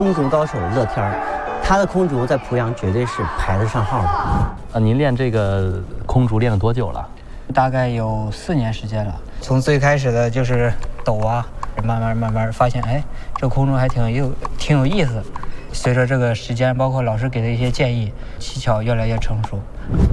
空竹高手乐天儿，他的空竹在濮阳绝对是排得上号的。 您练这个空竹练了多久了？ 大概有4年时间了。从最开始的就是抖啊，慢慢发现，哎，这空竹还挺有意思。随着这个时间，包括老师给的一些建议，技巧越来越成熟。